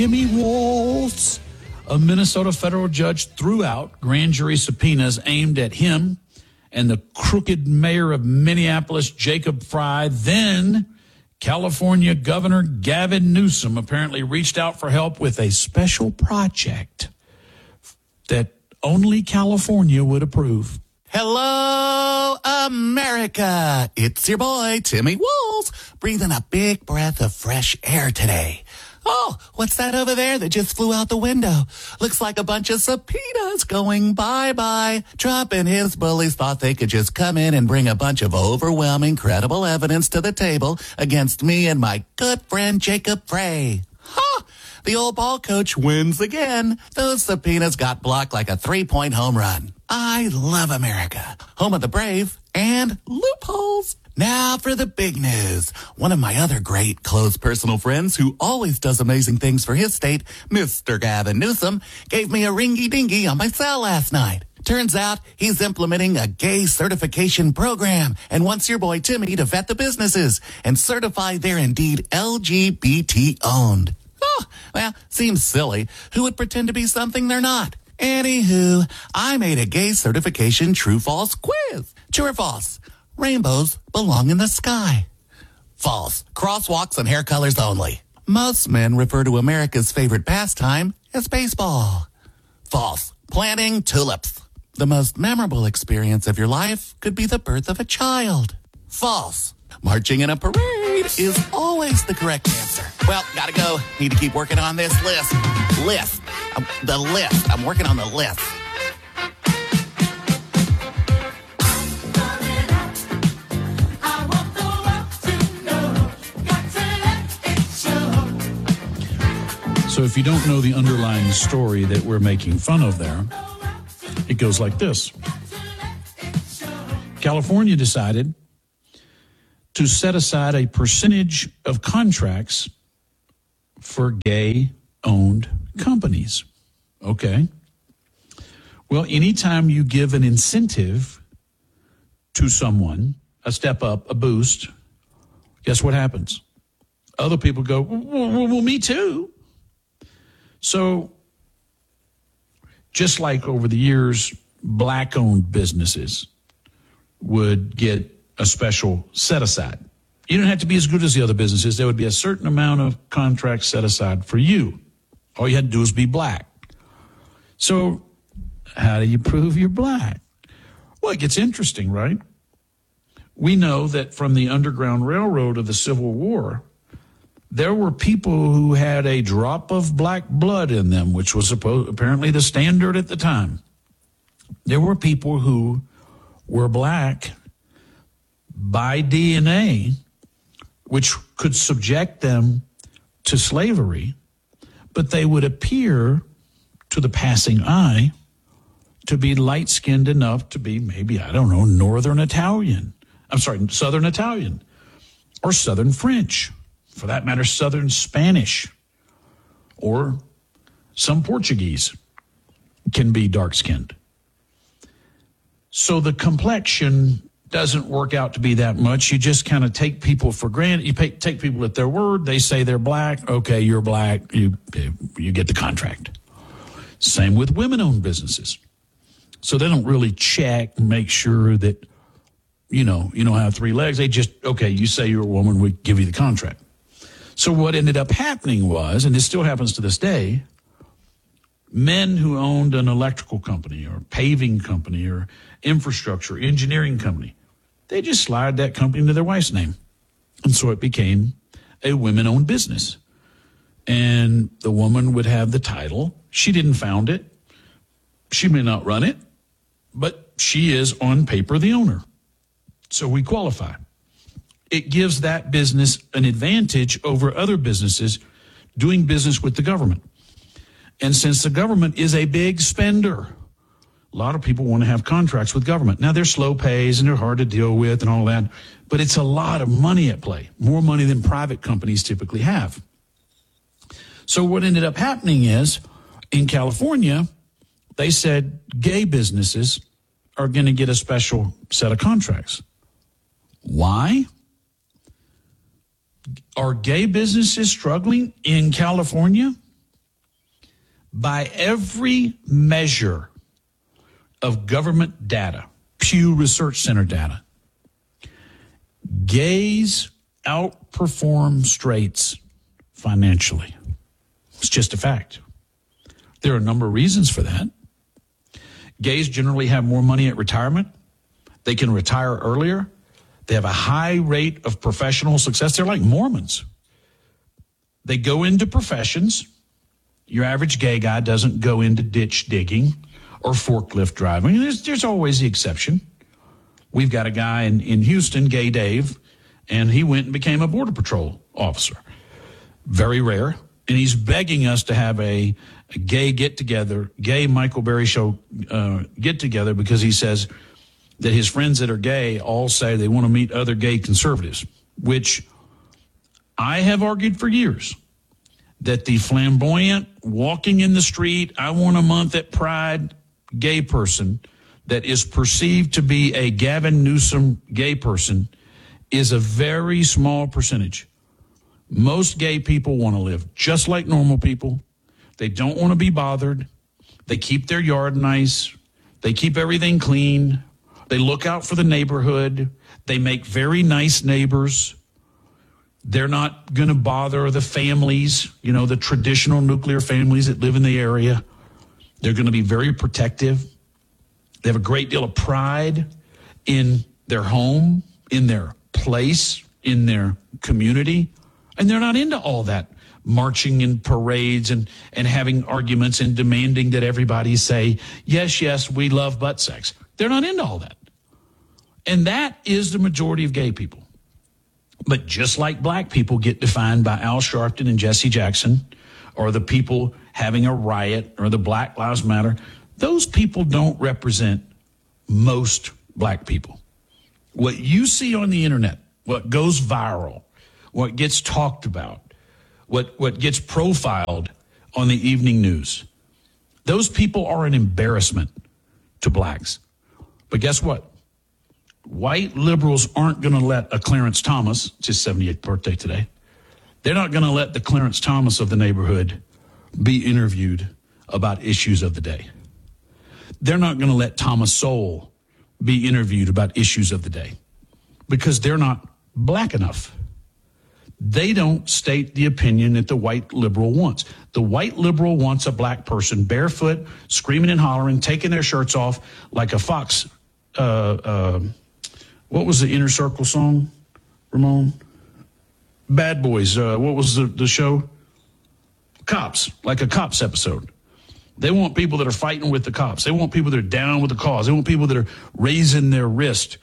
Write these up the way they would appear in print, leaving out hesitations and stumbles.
Timmy Walz. A Minnesota federal judge threw out grand jury subpoenas aimed at him and the crooked mayor of Minneapolis, Jacob Frey. Then California Governor Gavin Newsom apparently reached out for help with a special project that only California would approve. Hello, America. It's your boy, Timmy Walz, breathing a big breath of fresh air today. Oh, what's that over there that just flew out the window? Looks like a bunch of subpoenas going bye-bye. Trump and his bullies thought they could just come in and bring a bunch of overwhelming, credible evidence to the table against me and my good friend Jacob Frey. Ha! The old ball coach wins again. Those subpoenas got blocked like a 3-point home run. I love America, home of the brave and loopholes. Now for the big news. One of my other great close personal friends who always does amazing things for his state, Mr. Gavin Newsom, gave me a ringy-dingy on my cell last night. Turns out he's implementing a gay certification program and wants your boy Timmy to vet the businesses and certify they're indeed LGBT-owned. Oh, well, seems silly. Who would pretend to be something they're not? Anywho, I made a gay certification true-false quiz. True or false? Rainbows belong in the sky. False. Crosswalks and hair colors only. Most men refer to America's favorite pastime as baseball. False. Planting tulips. The most memorable experience of your life could be the birth of a child. False. Marching in a parade is always the correct answer. Well, gotta go. Need to keep working on this list. The list. I'm working on the list. So if you don't know the underlying story that we're making fun of there, it goes like this. California decided to set aside a percentage of contracts for gay-owned companies. Okay. Well, anytime you give an incentive to someone, a step up, a boost, guess what happens? Other people go, well, me too. So just like over the years, black-owned businesses would get a special set-aside. You don't have to be as good as the other businesses. There would be a certain amount of contracts set aside for you. All you had to do was be black. So how do you prove you're black? Well, it gets interesting, right? We know that from the Underground Railroad of the Civil War, there were people who had a drop of black blood in them, which was apparently the standard at the time. There were people who were black by DNA, which could subject them to slavery, but they would appear to the passing eye to be light-skinned enough to be maybe, I don't know, Southern Italian, or Southern French. For that matter, Southern Spanish, or some Portuguese can be dark-skinned. So the complexion doesn't work out to be that much. You just kind of take people for granted. You take people at their word. They say they're black. Okay, you're black. You get the contract. Same with women-owned businesses. So they don't really check and make sure that, you don't have 3 legs. They just, okay, you say you're a woman, we give you the contract. So what ended up happening was, and this still happens to this day, men who owned an electrical company or paving company or infrastructure, engineering company, they just slide that company into their wife's name. And so it became a women-owned business. And the woman would have the title. She didn't found it. She may not run it, but she is on paper the owner. So we qualify. It gives that business an advantage over other businesses doing business with the government. And since the government is a big spender, a lot of people want to have contracts with government. Now, they're slow pays and they're hard to deal with and all that, but it's a lot of money at play, more money than private companies typically have. So what ended up happening is, in California, they said gay businesses are going to get a special set of contracts. Why? Are gay businesses struggling in California? By every measure of government data, Pew Research Center data, gays outperform straights financially. It's just a fact. There are a number of reasons for that. Gays generally have more money at retirement. They can retire earlier. They have a high rate of professional success. They're like Mormons. They go into professions. Your average gay guy doesn't go into ditch digging or forklift driving. There's always the exception. We've got a guy in Houston, Gay Dave, and he went and became a Border Patrol officer. Very rare. And he's begging us to have a gay get-together, gay Michael Berry show get-together, because he says that his friends that are gay all say they want to meet other gay conservatives, which I have argued for years that the flamboyant, walking in the street, I want a month at Pride gay person that is perceived to be a Gavin Newsom gay person is a very small percentage. Most gay people want to live just like normal people. They don't want to be bothered. They keep their yard nice. They keep everything clean. They look out for the neighborhood. They make very nice neighbors. They're not going to bother the families, the traditional nuclear families that live in the area. They're going to be very protective. They have a great deal of pride in their home, in their place, in their community. And they're not into all that marching in parades and having arguments and demanding that everybody say, yes, we love butt sex. They're not into all that. And that is the majority of gay people. But just like black people get defined by Al Sharpton and Jesse Jackson, or the people having a riot, or the Black Lives Matter, those people don't represent most black people. What you see on the internet, what goes viral, what gets talked about, what gets profiled on the evening news, those people are an embarrassment to blacks. But guess what? White liberals aren't going to let a Clarence Thomas, it's his 78th birthday today, they're not going to let the Clarence Thomas of the neighborhood be interviewed about issues of the day. They're not going to let Thomas Sowell be interviewed about issues of the day because they're not black enough. They don't state the opinion that the white liberal wants. The white liberal wants a black person barefoot, screaming and hollering, taking their shirts off like a fox. What was the Inner Circle song, Ramon? Bad Boys. What was the show? Cops, like a Cops episode. They want people that are fighting with the cops. They want people that are down with the cause. They want people that are raising their fist,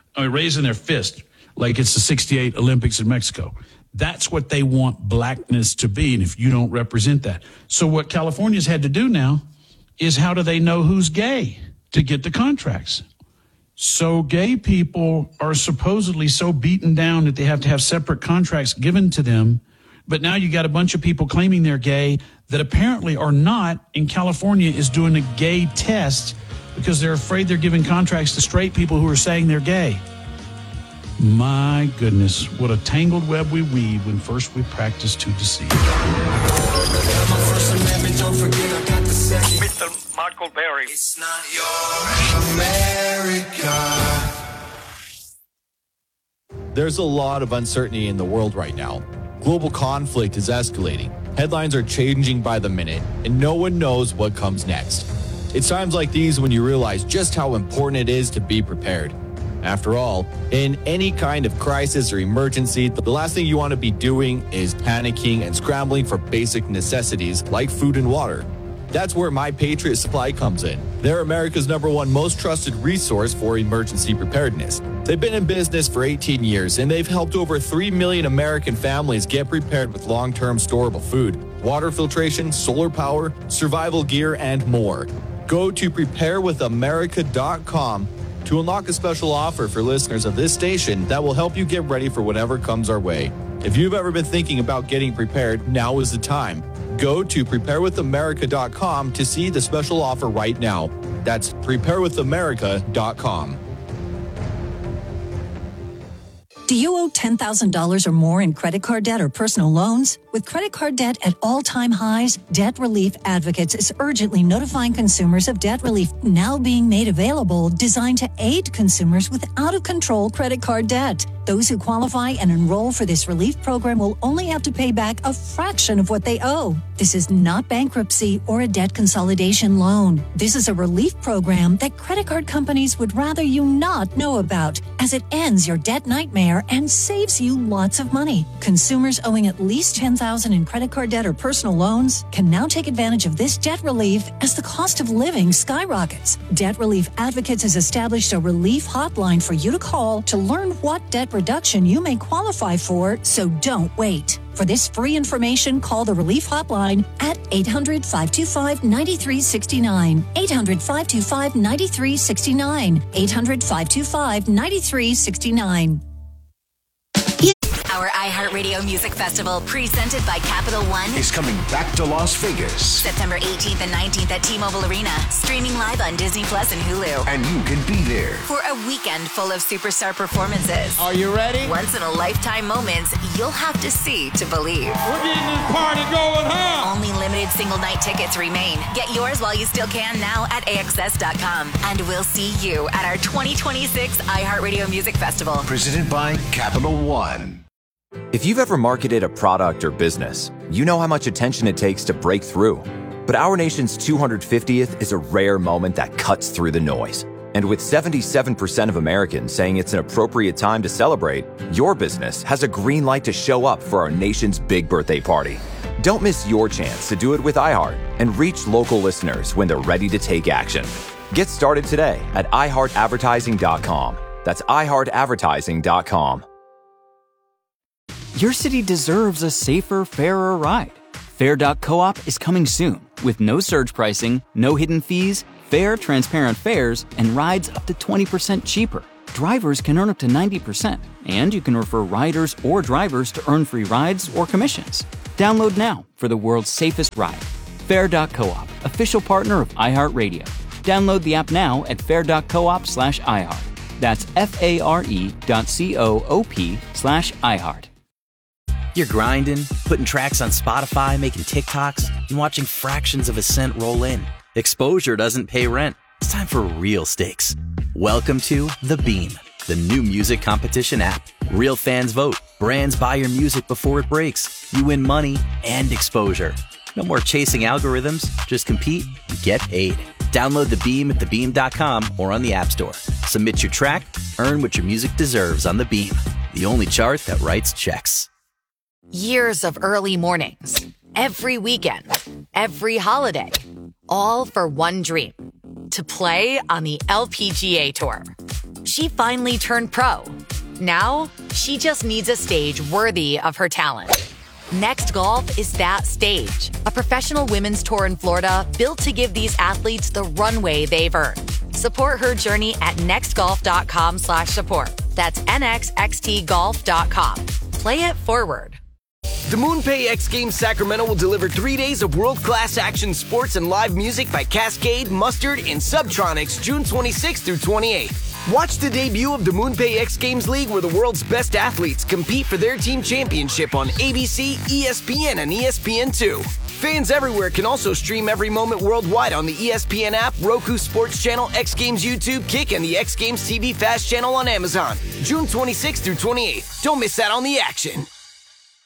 like it's the '68 Olympics in Mexico. That's what they want blackness to be, and if you don't represent that. So what California's had to do now is how do they know who's gay to get the contracts? So gay people are supposedly so beaten down that they have to have separate contracts given to them. But now you got a bunch of people claiming they're gay that apparently are not, and California is doing a gay test because they're afraid they're giving contracts to straight people who are saying they're gay. My goodness, what a tangled web we weave when first we practice to deceive. Mr. Michael Berry. It's not your America. There's a lot of uncertainty in the world right now. Global conflict is escalating. Headlines are changing by the minute, and no one knows what comes next. It's times like these when you realize just how important it is to be prepared. After all, in any kind of crisis or emergency, the last thing you want to be doing is panicking and scrambling for basic necessities like food and water. That's where My Patriot Supply comes in. They're America's #1 most trusted resource for emergency preparedness. They've been in business for 18 years, and they've helped over 3 million American families get prepared with long-term storable food, water filtration, solar power, survival gear, and more. Go to preparewithamerica.com to unlock a special offer for listeners of this station that will help you get ready for whatever comes our way. If you've ever been thinking about getting prepared, now is the time. Go to preparewithamerica.com to see the special offer right now. That's preparewithamerica.com. Do you owe $10,000 or more in credit card debt or personal loans? With credit card debt at all-time highs, Debt Relief Advocates is urgently notifying consumers of debt relief now being made available, designed to aid consumers with out-of-control credit card debt. Those who qualify and enroll for this relief program will only have to pay back a fraction of what they owe. This is not bankruptcy or a debt consolidation loan. This is a relief program that credit card companies would rather you not know about, as it ends your debt nightmare and saves you lots of money. Consumers owing at least $10,000 in credit card debt or personal loans can now take advantage of this debt relief as the cost of living skyrockets. Debt Relief Advocates has established a relief hotline for you to call to learn what debt reduction you may qualify for, so don't wait. For this free information, call the Relief Hotline at 800-525-9369. 800-525-9369. 800-525-9369. Our iHeartRadio Music Festival, presented by Capital One, is coming back to Las Vegas. September 18th and 19th at T-Mobile Arena, streaming live on Disney Plus and Hulu. And you can be there For a weekend full of superstar performances. Are you ready? Once-in-a-lifetime moments you'll have to see to believe. We're getting this party going, huh? Only limited single-night tickets remain. Get yours while you still can now at AXS.com. And we'll see you at our 2026 iHeartRadio Music Festival. Presented by Capital One. If you've ever marketed a product or business, you know how much attention it takes to break through. But our nation's 250th is a rare moment that cuts through the noise. And with 77% of Americans saying it's an appropriate time to celebrate, your business has a green light to show up for our nation's big birthday party. Don't miss your chance to do it with iHeart and reach local listeners when they're ready to take action. Get started today at iHeartAdvertising.com. That's iHeartAdvertising.com. Your city deserves a safer, fairer ride. Fair.coop is coming soon with no surge pricing, no hidden fees, fair, transparent fares, and rides up to 20% cheaper. Drivers can earn up to 90%, and you can refer riders or drivers to earn free rides or commissions. Download now for the world's safest ride. Fair.coop, official partner of iHeartRadio. Download the app now at fair.coop/iHeart. That's FARE.coop/iHeart. You're grinding, putting tracks on Spotify, making TikToks, and watching fractions of a cent roll in. Exposure doesn't pay rent. It's time for real stakes. Welcome to The Beam, the new music competition app. Real fans vote. Brands buy your music before it breaks. You win money and exposure. No more chasing algorithms. Just compete and get paid. Download The Beam at thebeam.com or on the App Store. Submit your track, earn what your music deserves on The Beam, the only chart that writes checks. Years of early mornings, every weekend, every holiday, all for one dream, to play on the LPGA Tour. She finally turned pro. Now, she just needs a stage worthy of her talent. Next Golf is that stage, a professional women's tour in Florida built to give these athletes the runway they've earned. Support her journey at nextgolf.com/support. That's nxxtgolf.com. Play it forward. The MoonPay X Games Sacramento will deliver 3 days of world-class action sports and live music by Cascade, Mustard, and Subtronics June 26th through 28th. Watch the debut of the MoonPay X Games League, where the world's best athletes compete for their team championship on ABC, ESPN, and ESPN2. Fans everywhere can also stream every moment worldwide on the ESPN app, Roku Sports Channel, X Games YouTube, Kick, and the X Games TV Fast channel on Amazon. June 26th through 28th. Don't miss out on the action.